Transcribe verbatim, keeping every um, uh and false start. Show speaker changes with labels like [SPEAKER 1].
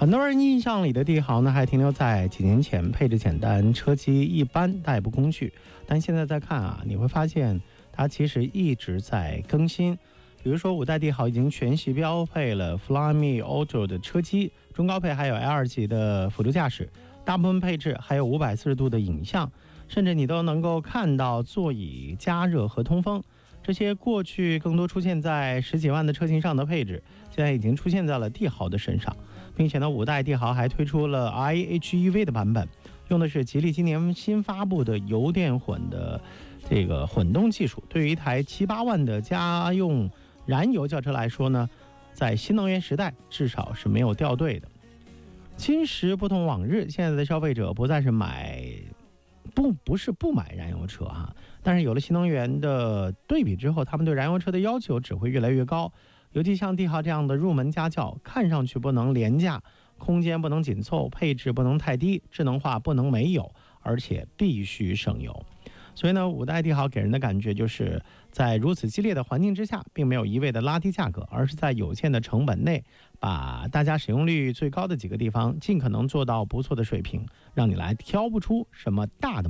[SPEAKER 1] 很多人印象里的帝豪呢，还停留在几年前，配置简单，车机一般，代步工具。但现在再看啊，你会发现它其实一直在更新。比如说五代帝豪已经全系标配了 Flyme Auto 的车机，中高配还有 L 级的辅助驾驶，大部分配置还有五百四十度的影像，甚至你都能够看到座椅加热和通风。这些过去更多出现在十几万的车型上的配置，现在已经出现在了帝豪的身上，并且呢，五代帝豪还推出了 I H E V 的版本，用的是吉利今年新发布的油电混的这个混动技术。对于一台七八万的家用燃油轿车来说呢，在新能源时代至少是没有掉队的。今时不同往日，现在的消费者不再是买不不是不买燃油车哈，但是有了新能源的对比之后，他们对燃油车的要求只会越来越高。尤其像帝豪这样的入门家轿，看上去不能廉价，空间不能紧凑，配置不能太低，智能化不能没有，而且必须省油。所以呢，五代帝豪给人的感觉就是在如此激烈的环境之下，并没有一味的拉低价格，而是在有限的成本内，把大家使用率最高的几个地方尽可能做到不错的水平，让你来挑不出什么大的